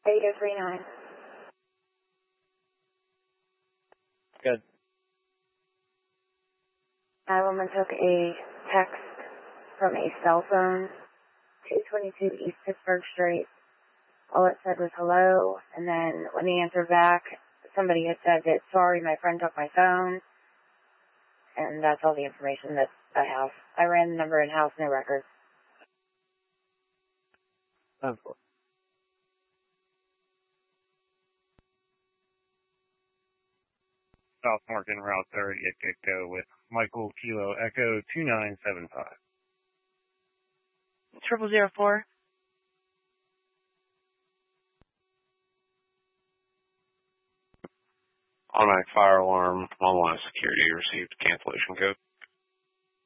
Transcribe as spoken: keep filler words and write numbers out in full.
eight oh three nine. Good. That woman took a text from a cell phone, two twenty-two East Pittsburgh Street. All it said was hello, and then when he answered back, somebody had said that, sorry, my friend took my phone, and that's all the information that I have. I ran the number in-house, no records. Of course. South Morgan, Route thirty at Gitco with Michael Kilo Echo two nine seven five. Triple zero four. Automatic fire alarm, online security received cancellation code.